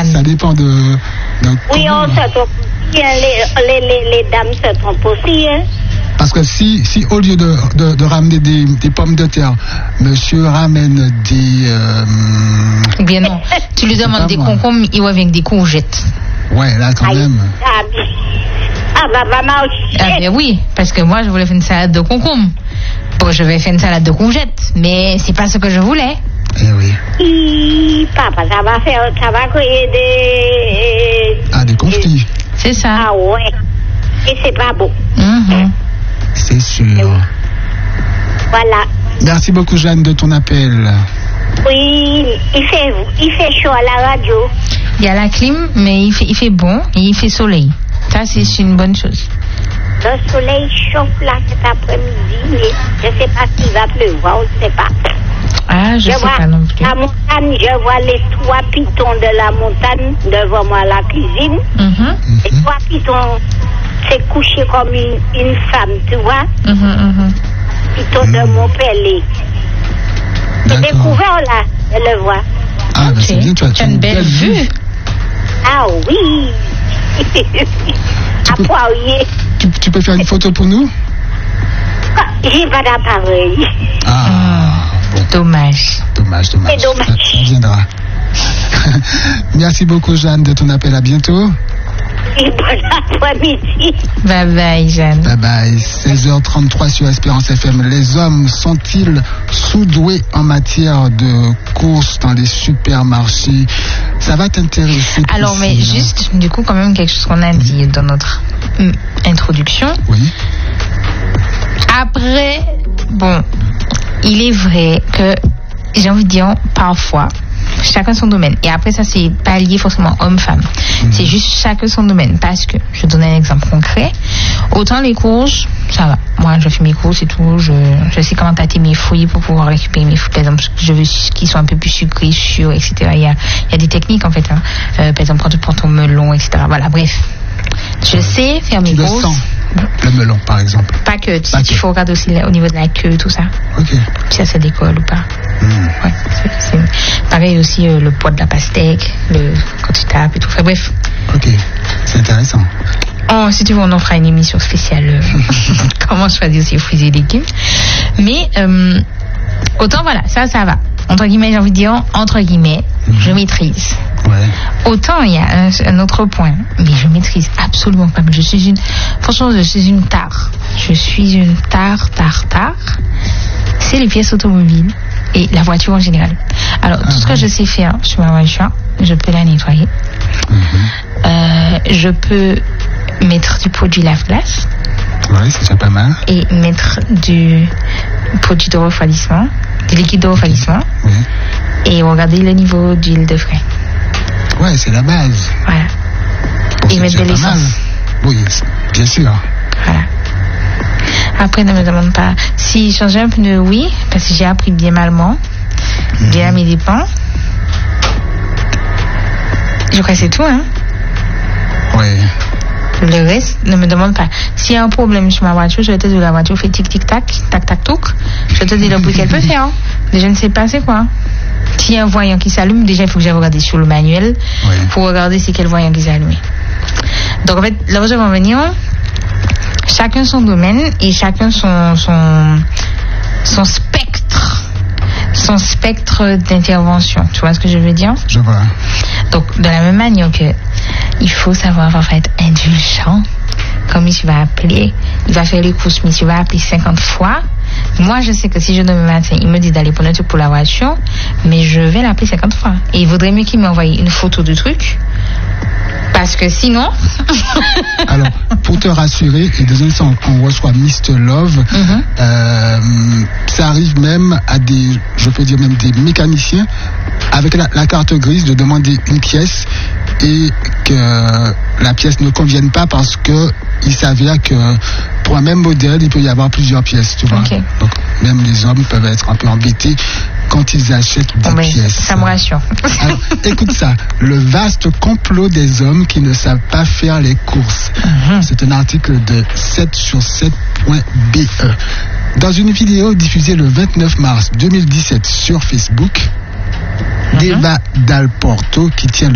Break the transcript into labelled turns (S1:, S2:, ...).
S1: Jeanne.
S2: Ça dépend de
S3: oui, on se trompe aussi. Les dames se trompent aussi. Hein.
S2: Parce que si au lieu de ramener des pommes de terre, monsieur ramène des...
S1: Bien non, tu lui demandes des concombres, il revient avec des courgettes.
S2: Ouais, là quand même.
S3: Va marcher.
S1: Ah ben oui, parce que moi je voulais faire une salade de concombres. Bon, je vais faire une salade de courgettes, mais c'est pas ce que je voulais.
S2: Eh oui.
S3: Papa, ça va créer
S2: des conflits.
S1: C'est ça.
S3: Ah ouais. Et c'est pas beau.
S2: C'est sûr.
S3: Voilà.
S2: Merci beaucoup, Jeanne, de ton appel.
S3: Oui, il fait chaud à la radio.
S1: Il y a la clim, mais il fait bon et il fait soleil. Ça, c'est une bonne chose.
S3: Le soleil chauffe là cet après-midi, mais je ne sais pas s'il va pleuvoir, on ne sait pas.
S1: Ah, je sais pas non plus.
S3: La montagne, je vois les 3 pitons de la montagne devant moi à la cuisine. Les 3 pitons, c'est couché comme une femme, tu vois. Piton de Montpellier. J'ai découvert là, je le vois.
S2: Ah, ben c'est bien, tu as une belle vue.
S3: Ah oui. À Poirier.
S2: Tu peux faire une photo pour nous?
S3: J'ai pas d'appareil.
S2: Bon.
S1: Dommage.
S3: C'est dommage.
S2: On viendra. Merci beaucoup, Jeanne, de ton appel. À bientôt.
S3: Et bon après-midi.
S1: Bye bye, Jeanne.
S2: Bye bye. 16h33 sur Espérance FM. Les hommes sont-ils sous-doués en matière de courses dans les supermarchés? Ça va t'intéresser.
S1: Alors, mais juste, du coup, quand même, quelque chose qu'on a dit dans notre introduction.
S2: Oui.
S1: Après, bon, il est vrai que, j'ai envie de dire, parfois, chacun son domaine. Et après, ça, c'est pas lié forcément homme-femme. C'est juste chacun son domaine. Parce que, je donne un exemple concret. Autant les courses, ça va. Moi, je fais mes courses et tout. Je sais comment tâter mes fruits pour pouvoir récupérer mes fruits. Par exemple, je veux qu'ils soient un peu plus sucrés, sûrs, etc. Il y a des techniques, en fait. Hein. Par exemple, quand tu prends ton melon, etc. Voilà, bref. Je sais faire mes courses.
S2: Tu le sens, le melon, par exemple.
S1: Pas que. Il faut regarder aussi au niveau de la queue, tout ça.
S2: Ok.
S1: Si ça décolle ou pas. Ouais, c'est pareil aussi le poids de la pastèque, quand tu tapes et tout. Enfin, bref.
S2: Ok, c'est intéressant.
S1: Si tu veux, on en fera une émission spéciale. Comment choisir ses fruits et légumes. Mais autant voilà, ça va. Entre guillemets, j'ai envie de dire, entre guillemets, je maîtrise.
S2: Ouais.
S1: Autant il y a un autre point, mais je maîtrise absolument pas. Franchement, je suis une tare. Je suis une tare. C'est les pièces automobiles et la voiture en général. Alors, tout ce que je sais faire sur ma voiture, je peux la nettoyer. Je peux mettre du produit lave-glace.
S2: Oui, c'est déjà pas mal.
S1: Et mettre du produit de refroidissement, du liquide de refroidissement.
S2: Oui.
S1: Et regarder le niveau d'huile de frais.
S2: Ouais, c'est la base.
S1: Voilà.
S2: Bon,
S1: et mettre de l'essence.
S2: Oui, bien sûr.
S1: Voilà. Après, ne me demande pas. Si changer un pneu, oui, parce que j'ai appris bien malement. Bien à mes dépens. Je crois que c'est tout, hein.
S2: Oui.
S1: Le reste, ne me demande pas. S'il y a un problème sur ma voiture, je vais te dire la voiture fait tic-tic-tac, tac-tac-touc. Je vais te dire le bruit qu'elle peut faire. Hein. Mais je ne sais pas c'est quoi. S'il y a un voyant qui s'allume, déjà il faut que j'aille regarder sur le manuel pour regarder c'est quel voyant qui s'allume. Donc en fait, là où je vais en venir, chacun son domaine et chacun son spectre d'intervention. Tu vois ce que je veux dire?
S2: Je vois.
S1: Donc, de la même manière que il faut savoir en fait indulgent, comme il va appeler, il va faire les courses, mais il va appeler 50 fois. Moi, je sais que si je demain matin, il me dit d'aller prendre un truc pour la voiture, mais je vais l'appeler 50 fois. Et il vaudrait mieux qu'il m'envoie une photo du truc. Parce que sinon...
S2: Alors, pour te rassurer, et désolé si on reçoit Mr. Love, ça arrive même à je peux dire même des mécaniciens, avec la carte grise, de demander une pièce et que la pièce ne convienne pas parce que il s'avère que pour un même modèle, il peut y avoir plusieurs pièces, tu vois.
S1: Okay.
S2: Donc, même les hommes peuvent être un peu embêtés quand ils achètent des pièces.
S1: Ça me rassure.
S2: Alors, écoute ça, le vaste complot des hommes qui ne savent pas faire les courses. C'est un article de 7sur7.be. Dans une vidéo diffusée le 29 mars 2017 sur Facebook, Deva Dal Porto, qui tient